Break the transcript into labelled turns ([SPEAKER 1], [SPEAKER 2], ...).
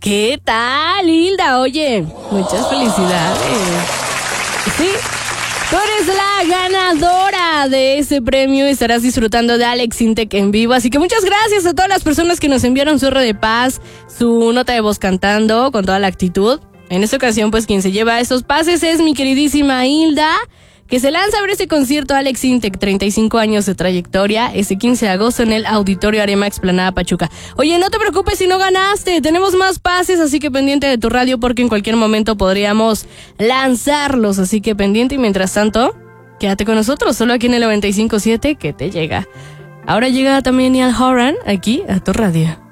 [SPEAKER 1] ¿Qué tal, Hilda? Oye, muchas felicidades. Sí, tú eres la ganadora de ese premio y estarás disfrutando de Alex Intec en vivo. Así que muchas gracias a todas las personas que nos enviaron su R de paz, su nota de voz cantando con toda la actitud. En esta ocasión, pues quien se lleva esos pases es mi queridísima Hilda, que se lanza a ver este concierto Alex Intec, 35 años de trayectoria, ese 15 de agosto en el Auditorio Arema Explanada Pachuca. Oye, no te preocupes si no ganaste, tenemos más pases, así que pendiente de tu radio porque en cualquier momento podríamos lanzarlos, así que pendiente y mientras tanto, quédate con nosotros, solo aquí en el 95.7 que te llega. Ahora llega también Niall Horan aquí a tu radio.